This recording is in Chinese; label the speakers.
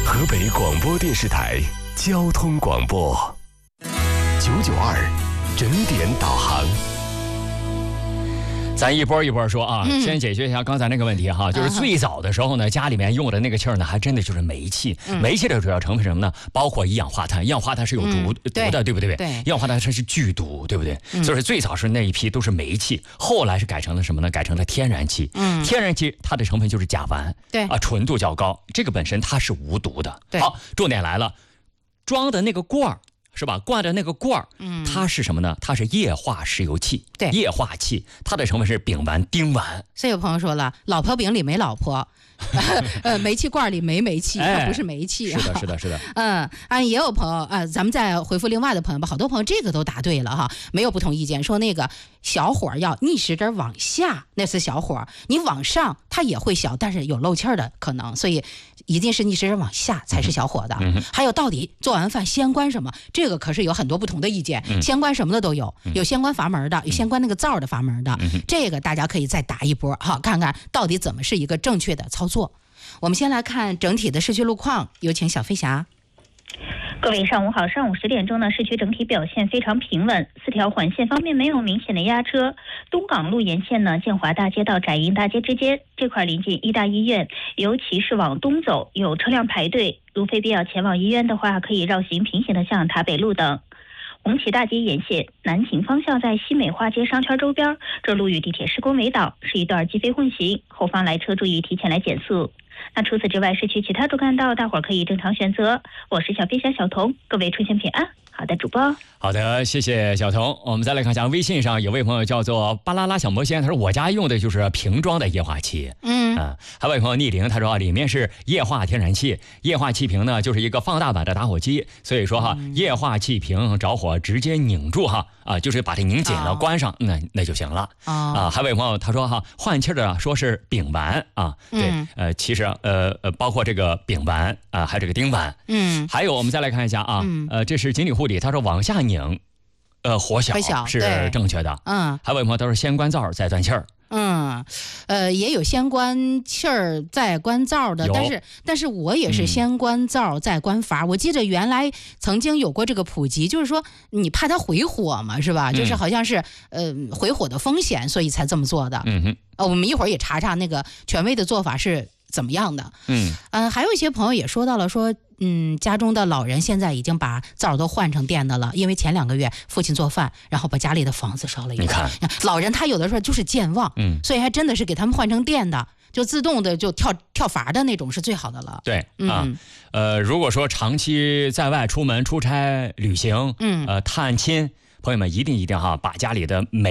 Speaker 1: 河北广播电视台交通广播992整点导航。
Speaker 2: 咱一波一波说啊，先解决一下刚才那个问题哈，就是最早的时候呢，家里面用的那个气儿呢，还真的就是煤气。煤气的主要成分是什么呢？包括一氧化碳，一氧化碳是有毒的，对不对？
Speaker 3: 对，
Speaker 2: 一氧化碳它是剧毒，对不对？所以最早是那一批都是煤气，后来是改成了什么呢？改成了天然气。天然气它的成分就是甲烷，
Speaker 3: 对啊，
Speaker 2: 纯度较高，这个本身它是无毒的。
Speaker 3: 对，
Speaker 2: 好，重点来了，装的那个罐儿。是吧？灌的那个罐儿，它是什么呢？它是液化石油气，
Speaker 3: 对，
Speaker 2: 液化气，它的成分是丙烷、丁烷。
Speaker 3: 所以有朋友说了，老婆饼里没老婆，煤气罐里没煤气，它不是煤气。
Speaker 2: 是的。
Speaker 3: 也有朋友咱们再回复另外的朋友吧。好多朋友这个都答对了哈，没有不同意见。说那个小火要逆时针往下，那是小火；你往上它也会小，但是有漏气儿的可能，所以一定是逆时针往下才是小火的。还有到底做完饭先关什么？这个可是有很多不同的意见，先关什么的都有，有先关阀门的，有先关那个灶的阀门的。这个大家可以再打一波哈，看看到底怎么是一个正确的操作。我们先来看整体的市区路况，有请小飞侠。
Speaker 4: 各位上午好，上午10点钟呢，市区整体表现非常平稳，4条环线方面没有明显的压车。东港路沿线呢，建华大街到展营大街之间这块临近医大医院，尤其是往东走有车辆排队，如非必要前往医院的话，可以绕行平行的向塔北路等。红旗大街沿线南行方向在西美花街商圈周边，这路与地铁施工围挡，是一段机非混行，后方来车注意提前来减速。那除此之外，市区其他主干道大伙儿可以正常选择。我是小飞侠小童，各位出行平安。好的，主播。
Speaker 2: 好的，谢谢小童。我们再来看一下微信上有位朋友叫做巴啦啦小魔仙，他说我家用的就是瓶装的液化气。还有位朋友逆龄，他说里面是液化天然气，液化气瓶呢就是一个放大版的打火机，所以说液化气瓶着火直接拧住就是把它拧紧了，关上那就行了。还有位朋友他说换气的说是丙烷对，其实包括这个丙烷还有这个丁烷。还有我们再来看一下这是锦鲤护理，他说往下拧火小是正确的。还有位朋友他说先关灶再断气儿。
Speaker 3: 也有先关气儿再关灶的，但是我也是先关灶再关阀。我记得原来曾经有过这个普及，就是说你怕它回火嘛，是吧？就是好像是回火的风险，所以才这么做的。我们一会儿也查查那个权威的做法是怎么样的。还有一些朋友也说到了说。家中的老人现在已经把灶都换成电的了，因为前2个月父亲做饭，然后把家里的房子烧了一块。你看，老人他有的时候就是健忘，所以还真的是给他们换成电的，就自动的就跳阀的那种是最好的了。
Speaker 2: 对如果说长期在外出门出差旅行，探亲，朋友们一定把家里的